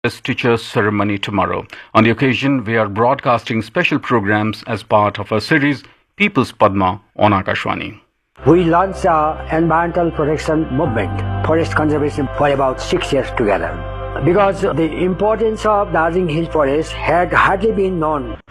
Forest Teachers ceremony tomorrow. On the occasion, we are broadcasting special programs as part of our series People's Padma on Akashvani. We launched our environmental protection movement, forest conservation, for about 6 years together. Because the importance of Darjeeling Hill Forest had hardly been known